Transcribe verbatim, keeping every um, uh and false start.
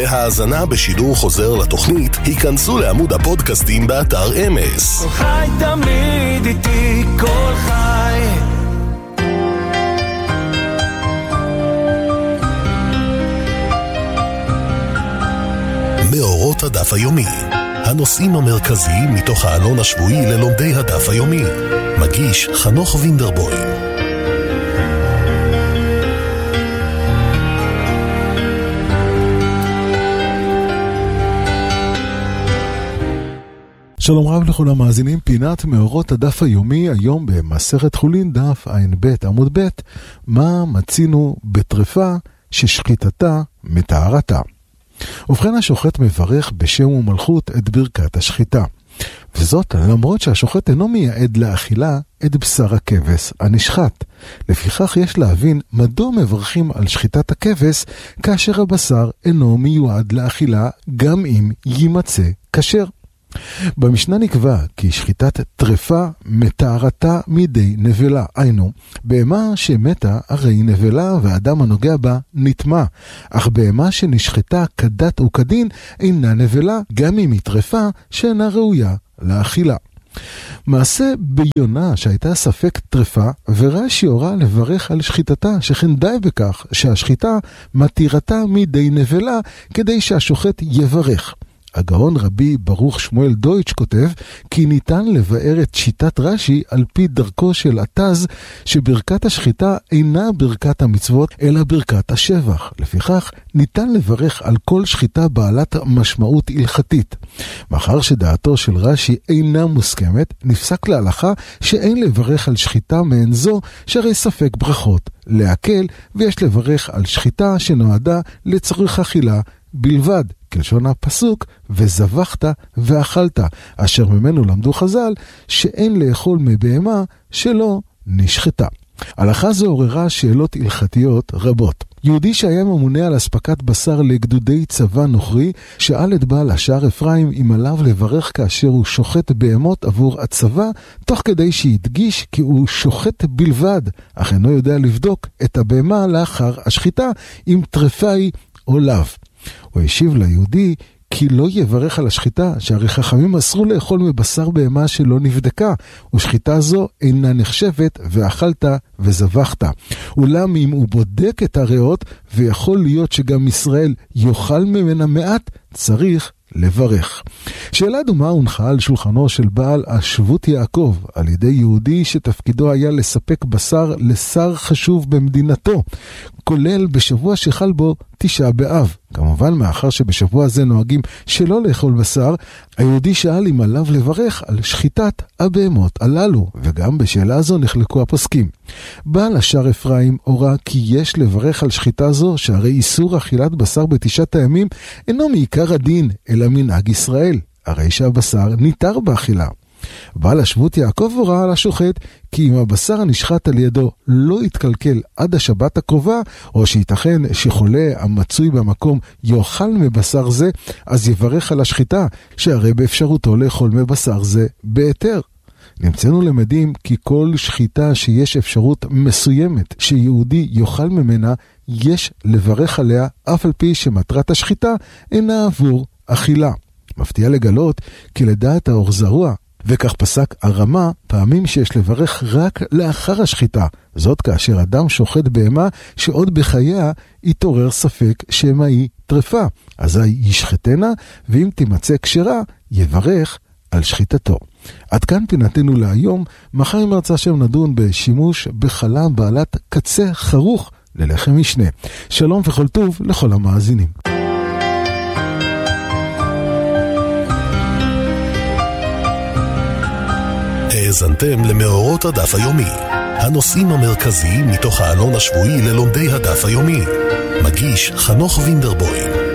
להאזנה בשידור חוזר לתוכנית, היכנסו לעמוד הפודקאסטים באתר אמס. כל חי תמיד איתי, כל חי. מאורות הדף היומי, הנושאים המרכזיים מתוך העלון השבועי ללומדי הדף היומי. מגיש חנוך וינדרבוים. שלום רב לכל המאזינים, פינת מאורות הדף היומי, היום במסכת חולין דף עין ב' עמוד ב', מה מצינו בטרפה ששחיטתה מטהרתה. ובכן, השוחט מברך בשם ומלכות את ברכת השחיטה, וזאת למרות שהשוחט אינו מייעד לאכילה את בשר הכבש הנשחט. לפיכך יש להבין מדוע מברכים על שחיטת הכבש כאשר הבשר אינו מיועד לאכילה גם אם יימצא כשר. במשנה נקבע כי שחיטת טרפה מטהרתה מידי נבלה, היינו, בהמה שמתה הרי נבלה והאדם הנוגע בה נטמע, אך בהמה שנשחטה כדת וכדין אינה נבלה, גם אם היא טרפה שאינה ראויה לאכילה. מעשה ביונה שהייתה ספק טרפה, ורש"י הורה לברך על שחיטתה, שכן די בכך שהשחיטה מתירתה מידי נבלה כדי שהשוחט יברך. הגאון רבי ברוך שמואל דויטש כותב כי ניתן לבאר את שיטת רש"י על פי דרכו של עתז, שברכת השחיטה אינה ברכת המצוות אלא ברכת השבח. לפיכך ניתן לברך על כל שחיטה בעלת משמעות הלכתית. מאחר שדעתו של רש"י אינה מוסכמת, נפסק להלכה שאין לברך על שחיטה מעין זו שהרי ספק ברכות להקל, ויש לברך על שחיטה שנועדה לצורך אכילה בלבד, כלשון הפסוק, וזבחת ואכלת, אשר ממנו למדו חז"ל שאין לאכול מבהמה שלא נשחטה. הלכה זו עוררה שאלות הלכתיות רבות. יהודי שהיה ממונה על הספקת בשר לגדודי צבא נוכרי, שאל את בעל השער אפרים אם עליו לברך כאשר הוא שוחט בהמות עבור הצבא, תוך כדי שהדגיש כי הוא שוחט בלבד, אך אינו יודע לבדוק את הבהמה לאחר השחיטה, אם טרפה היא או לאו. הוא השיב ליהודי כי לא יברך על השחיטה, שהרי חכמים אסרו לאכול מבשר בהמה שלא נבדקה, ושחיטה זו אינה נחשבת ואכלת וזבחת. אולם אם הוא בודק את הריאות, ויכול להיות שגם ישראל יאכל ממנה מעט, צריך לברך. שאלה דומה הונחה על שולחנו של בעל השבות יעקב על ידי יהודי שתפקידו היה לספק בשר לשר חשוב במדינתו, כולל בשבוע שחל בו תשעה באב. כמובן, מאחר שבשבוע הזה נוהגים שלא לאכול בשר, היהודי שאל אם עליו לברך על שחיטת הבהמות הללו, וגם בשאלה הזו נחלקו הפוסקים. בעל השער אפרים הורה כי יש לברך על שחיטה זו, שהרי איסור אכילת בשר בתשעת הימים אינו מעיקר הדין אלא מנהג ישראל, הרי שהבשר ניתר באכילה. בעל השבות יעקב הורה על השוחט כי אם הבשר הנשחט על ידו לא יתקלקל עד השבת הקרובה, או שייתכן שחולה המצוי במקום יאכל מבשר זה, אז יברך על השחיטה, שהרי באפשרותו לאכול מבשר זה בהיתר. נמצאנו למדים כי כל שחיטה שיש אפשרות מסוימת שיהודי יאכל ממנה, יש לברך עליה אף על פי שמטרת השחיטה אינה עבור אכילה. מפתיע לגלות כי לדעת האור זרוע, וכך פסק הרמה, פעמים שיש לברך רק לאחר השחיטה, זאת כאשר אדם שוחט בהמה שעוד בחייה יתעורר ספק שמה היא טרפה, אזי ישחטנה, ואם תימצא כשרה יברך על שחיטתו. עד כאן פינתנו להיום. מחר אם רצה שם נדון בשימוש בחלה בעלת קצה חרוך ללחם משנה. שלום וכל טוב לכל המאזינים. האזנתם למאורות הדף היומי, הנושאים המרכזיים מתוך העלון השבועי ללומדי הדף היומי. מגיש חנוך וינדרבוים.